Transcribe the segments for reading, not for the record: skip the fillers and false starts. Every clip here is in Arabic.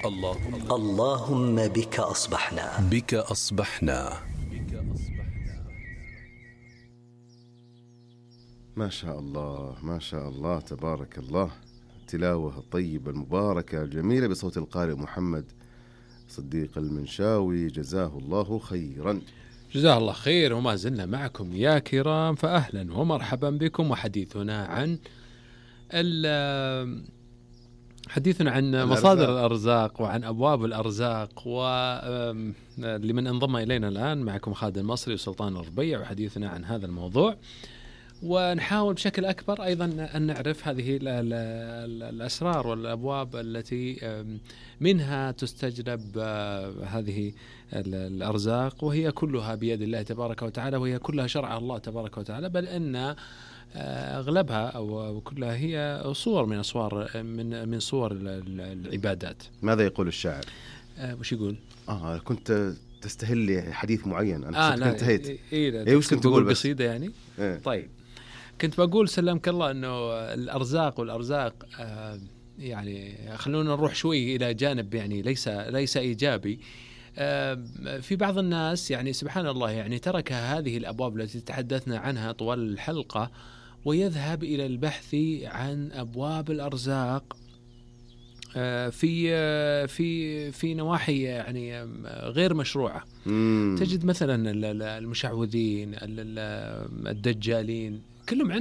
اللهم بك أصبحنا. ما شاء الله ما شاء الله تبارك الله. تلاوة الطيبة المباركة الجميلة بصوت القارئ محمد صديق المنشاوي، جزاه الله خيرا. جزاه الله خير. وما زلنا معكم يا كرام، فأهلا ومرحبا بكم. وحديثنا عن مصادر الأرزاق وعن أبواب الأرزاق. ولمن انضم إلينا الآن معكم خالد المصري وسلطان الربيع، وحديثنا عن هذا الموضوع، ونحاول بشكل أكبر أيضا أن نعرف هذه الأسرار والأبواب التي منها تستجلب هذه الأرزاق، وهي كلها بيد الله تبارك وتعالى، وهي كلها شرع الله تبارك وتعالى، بل أن أغلبها أو كلها هي صور من صور العبادات. ماذا يقول الشاعر؟ وش يقول؟ كنت تستهل لي حديث معين، أنا كنت انتهيت. وش كنت تقول؟ قصيدة يعني؟ طيب، كنت بقول سلمك الله أنه الأرزاق يعني خلونا نروح شوي إلى جانب يعني ليس إيجابي. في بعض الناس يعني سبحان الله يعني ترك هذه الأبواب التي تحدثنا عنها طوال الحلقة ويذهب إلى البحث عن أبواب الأرزاق في نواحي يعني غير مشروعة. تجد مثلا المشعوذين، الدجالين، كلهم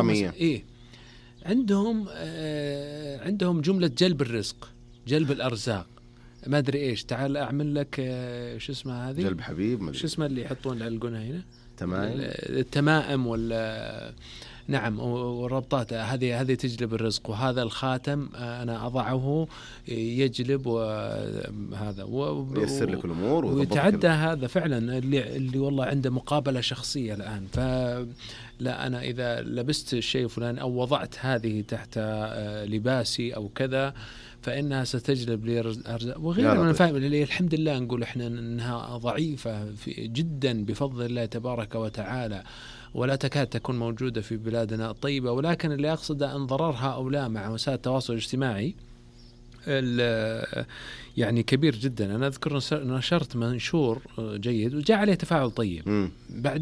عندهم جملة جلب الرزق، جلب الأرزاق، ما أدري إيش. تعال أعمل لك شو اسمها هذه؟ جلب حبيب، شو اسمها اللي يحطون يعلقونها هنا؟ التمائم ولا نعم، والربطات هذه تجلب الرزق، وهذا الخاتم أنا أضعه يجلب وهذا ويسر لك الأمور ويتعدى هذا فعلا اللي والله عنده مقابلة شخصية الآن. فلا أنا إذا لبست الشيء فلان أو وضعت هذه تحت لباسي أو كذا فإنها ستجلب لي أرزاق وغيرها من الفائدة اللي الحمد لله نقول إحنا إنها ضعيفة جدا بفضل الله تبارك وتعالى، ولا تكاد تكون موجودة في بلادنا الطيبة. ولكن اللي أقصد أن ضررها أو لا مع وسائل التواصل الاجتماعي يعني كبير جدا. أنا أذكر نشرت منشور جيد وجاء عليه تفاعل طيب، بعد